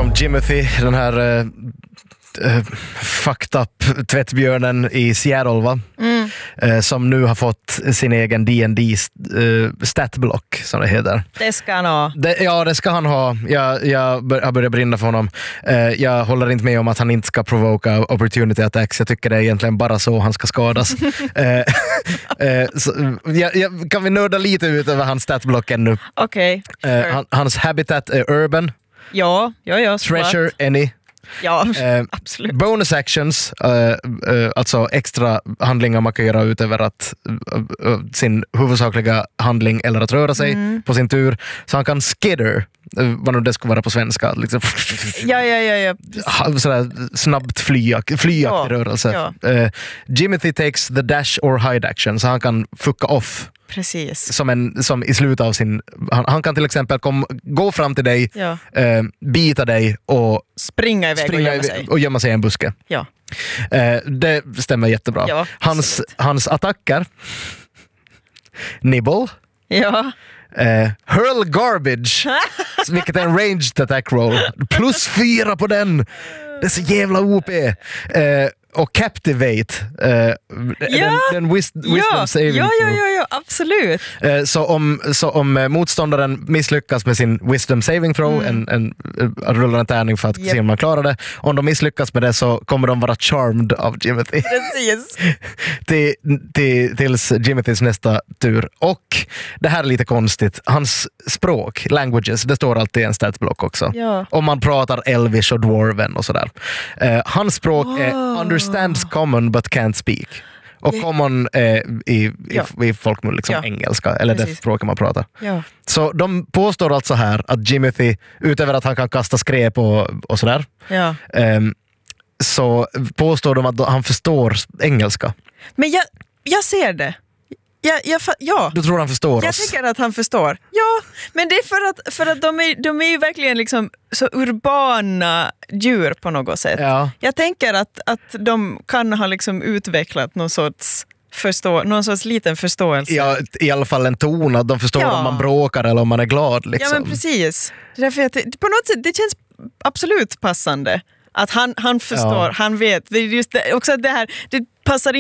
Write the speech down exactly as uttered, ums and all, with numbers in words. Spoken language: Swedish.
om Jimothy, den här uh, uh, fucked up tvättbjörnen i Seattle, va? Mm. Uh, som nu har fått sin egen D and D uh, statblock, som det heter. Det ska han ha. Det, ja, det ska han ha. Jag, jag har börjat brinna för honom. Uh, jag håller inte med om att han inte ska provoka opportunity attacks. Jag tycker det är egentligen bara så han ska skadas. uh, uh, så, jag, jag, kan vi nörda lite ut över hans statblocken nu? Okej. Okay, uh, han, hans habitat är urban. Ja, ja, ja. Treasure, any. Ja, eh, absolut. Bonus actions, eh, eh, alltså extra handlingar man kan göra utöver att eh, eh, sin huvudsakliga handling eller att röra sig mm. på sin tur. Så han kan skidder, eh, vad nu det skulle vara på svenska. Liksom, ja, ja, ja, ja. Sådär snabbt flyaktig ja, rörelse. Ja. Eh, Jimothy takes the dash or hide action, så han kan fucka off. Precis. Som, en, som i slutet av sin... Han, han kan till exempel kom, gå fram till dig, ja. eh, bita dig och springa iväg springa och, gömma sig. och gömma sig i en buske. Ja. Eh, det stämmer jättebra. Ja, hans, hans attacker... Nibble. Ja. Eh, hurl garbage, vilket är en ranged attack roll. Plus fyra på den. Det är så jävla O P. Eh, och Captivate, eh, ja, den, den wis- wisdom ja, saving ja, ja, ja, ja, absolut. Eh, så, om, så om motståndaren misslyckas med sin wisdom saving throw, mm. en, en, en rullar en tärning för att yep. se om man klarar det. Om de misslyckas med det så kommer de vara charmed av Jimothy. Precis. till, till, tills Jimothys nästa tur. Och det här är lite konstigt. Hans språk, languages, det står alltid i en statblock också. Ja. Om man pratar elvish och dwarven och sådär. Eh, hans språk oh. är understands common but can't speak. Och yeah. common eh, i, i, ja. i folkmun liksom ja. engelska, eller Precis. det språket man pratar. Ja. Så de påstår alltså här att Jimothy, utöver att han kan kasta skräp och, och sådär, ja. eh, så påstår de att han förstår engelska. Men jag, jag ser det. Ja, jag, ja. Du tror han förstår jag oss? Jag tycker att han förstår. Ja, men det är för att, för att de, är, de är ju verkligen liksom så urbana djur på något sätt. Ja. Jag tänker att, att de kan ha liksom utvecklat någon sorts, förstå, någon sorts liten förståelse. Ja, i alla fall en ton, att de förstår ja. om man bråkar eller om man är glad. Liksom. Ja, men precis. Därför att det, på något sätt, det känns absolut passande. Att han, han förstår, ja. han vet. Det är just det, också det här, det passar